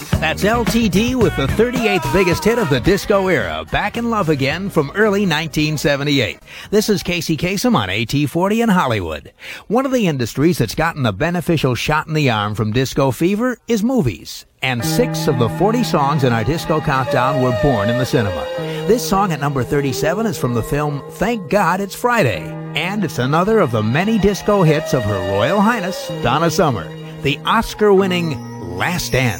That's LTD with the 38th biggest hit of the disco era, Back in Love Again from early 1978. This is Casey Kasem on AT40 in Hollywood. One of the industries that's gotten a beneficial shot in the arm from disco fever is movies. And 6 of the 40 songs in our disco countdown were born in the cinema. This song at number 37 is from the film Thank God It's Friday. And it's another of the many disco hits of Her Royal Highness, Donna Summer. The Oscar-winning Last Dance.